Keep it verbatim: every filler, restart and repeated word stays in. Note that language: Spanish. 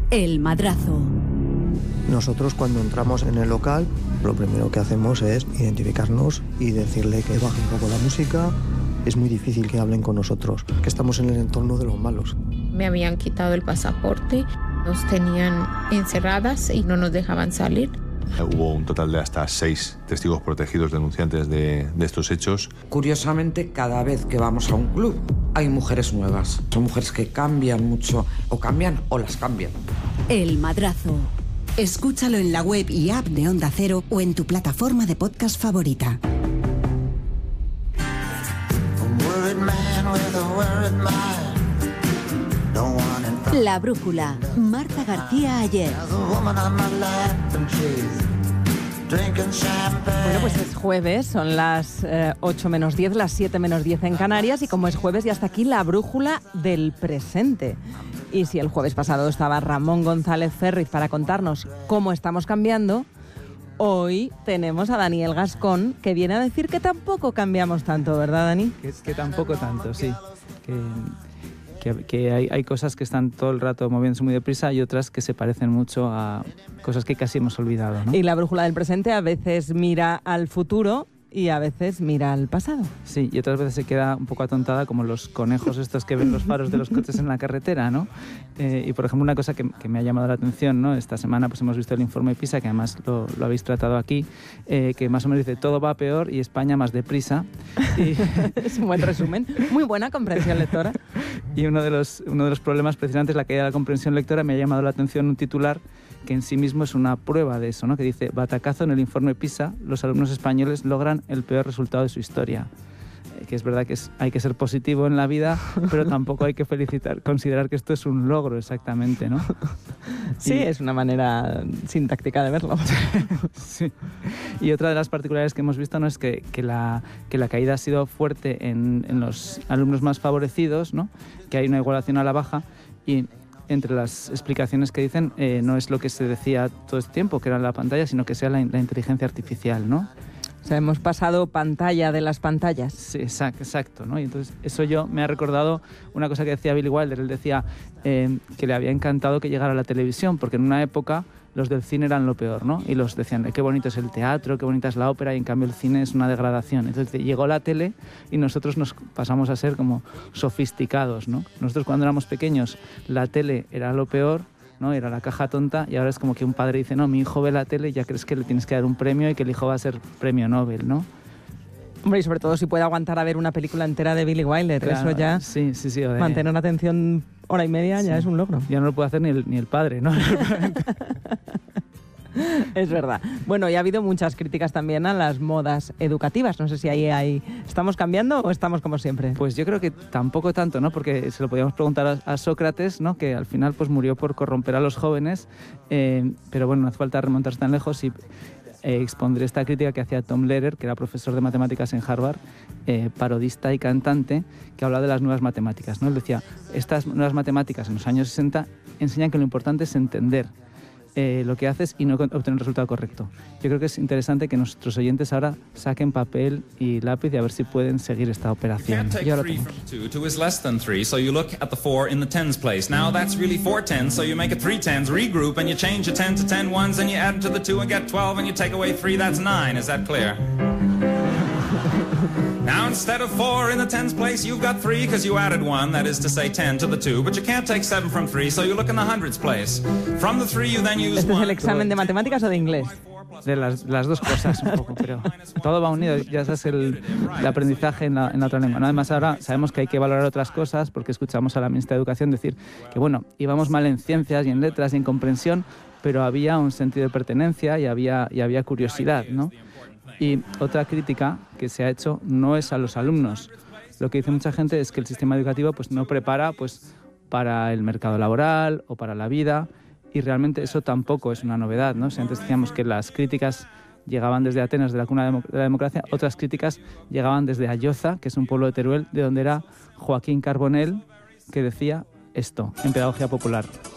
El madrazo. Nosotros cuando entramos en el local, lo primero que hacemos es identificarnos y decirle que baje un poco la música. Es muy difícil que hablen con nosotros, que estamos en el entorno de los malos. Me habían quitado el pasaporte, nos tenían encerradas y no nos dejaban salir. Hubo un total de hasta seis testigos protegidos denunciantes de, de estos hechos. Curiosamente, cada vez que vamos a un club hay mujeres nuevas. Son mujeres que cambian mucho, o cambian o las cambian. El madrazo. Escúchalo en la web y app de Onda Cero o en tu plataforma de podcast favorita. La brújula. Marta García Ayer. Bueno, pues es jueves, son las eh, ocho menos diez, las siete menos diez en Canarias, y como es jueves ya está aquí la brújula del presente. Y si el jueves pasado estaba Ramón González Ferriz para contarnos cómo estamos cambiando, hoy tenemos a Daniel Gascón, que viene a decir que tampoco cambiamos tanto, ¿verdad, Dani? Que, que tampoco tanto, sí. Que... Que, que hay, hay cosas que están todo el rato moviéndose muy deprisa y otras que se parecen mucho a cosas que casi hemos olvidado, ¿no? Y la brújula del presente a veces mira al futuro y a veces mira al pasado. Sí, y otras veces se queda un poco atontada como los conejos estos que ven los faros de los coches en la carretera, ¿no? Eh, y por ejemplo, una cosa que, que me ha llamado la atención, ¿no? Esta semana pues hemos visto el informe PISA, que además lo, lo habéis tratado aquí, eh, que más o menos dice todo va peor y España más deprisa. Y... es un buen resumen, muy buena comprensión lectora. Y uno de los, uno de los problemas precisamente es la caída de la comprensión lectora. Me ha llamado la atención un titular que en sí mismo es una prueba de eso, ¿no? Que dice: batacazo en el informe PISA, los alumnos españoles logran el peor resultado de su historia. Eh, que es verdad que es, hay que ser positivo en la vida, pero tampoco hay que felicitar, considerar que esto es un logro exactamente, ¿no? Sí, y... es una manera sintáctica de verlo. Sí. Y otra de las particularidades que hemos visto, ¿no? Es que, que, la, que la caída ha sido fuerte en, en los alumnos más favorecidos, ¿no? Que hay una igualación a la baja, y entre las explicaciones que dicen eh, no es lo que se decía todo este tiempo, que era la pantalla, sino que sea la, la inteligencia artificial, ¿no? O sea, hemos pasado pantalla de las pantallas. Sí, exacto, exacto, ¿no? Y entonces eso yo me ha recordado una cosa que decía Billy Wilder. Él decía eh, que le había encantado que llegara a la televisión, porque en una época los del cine eran lo peor, ¿no? Y los decían, qué bonito es el teatro, qué bonita es la ópera, y en cambio el cine es una degradación. Entonces llegó la tele y nosotros nos pasamos a ser como sofisticados, ¿no? Nosotros cuando éramos pequeños la tele era lo peor, ¿no? Era la caja tonta, y ahora es como que un padre dice, no, mi hijo ve la tele y ya crees que le tienes que dar un premio y que el hijo va a ser premio Nobel, ¿no? Hombre, y sobre todo si puede aguantar a ver una película entera de Billy Wilder, claro, eso ya, sí, sí, sí, de... mantener una atención hora y media, sí, ya es un logro. Ya no lo puede hacer ni el, ni el padre, ¿no? Es verdad. Bueno, y ha habido muchas críticas también a las modas educativas. No sé si ahí hay... ¿Estamos cambiando o estamos como siempre? Pues yo creo que tampoco tanto, ¿no? Porque se lo podíamos preguntar a, a Sócrates, ¿no? Que al final pues murió por corromper a los jóvenes. Eh, pero bueno, no hace falta remontarse tan lejos y eh, expondré esta crítica que hacía Tom Lehrer, que era profesor de matemáticas en Harvard, eh, parodista y cantante, que hablaba de las nuevas matemáticas, ¿no? Él decía, estas nuevas matemáticas en los años sesenta enseñan que lo importante es entender Eh, lo que haces y no obtener el resultado correcto. Yo creo que es interesante que nuestros oyentes ahora saquen papel y lápiz y a ver si pueden seguir esta operación. Yo lo tengo. two is less than three, so you look at the four in the tens place. Now that's really four tens, so you make it three tens, regroup, and you change a ten to ten ones, and you add to the two and get twelve, and you take away three, that's nine. Is that clear? Now instead of four in the tens place, you've got three because you added one, that is to say ten to the two, but you can't take seven from three, so you look in the hundreds place. From the three you then use ¿Este one. es el examen de matemáticas o de inglés? De las, las dos cosas un poco, pero todo va unido, ya sabes, el, el aprendizaje en la, en la otra lengua, ¿no? Además ahora sabemos que hay que valorar otras cosas porque escuchamos a la ministra de Educación decir que bueno, íbamos mal en ciencias y en letras y en comprensión, pero había un sentido de pertenencia y había, y había curiosidad, ¿no? Y otra crítica que se ha hecho no es a los alumnos. Lo que dice mucha gente es que el sistema educativo pues, no prepara pues, para el mercado laboral o para la vida, y realmente eso tampoco es una novedad, ¿no? Si antes decíamos que las críticas llegaban desde Atenas, de la cuna de la democracia, otras críticas llegaban desde Ayoza, que es un pueblo de Teruel, de donde era Joaquín Carbonell, que decía esto en Pedagogía Popular.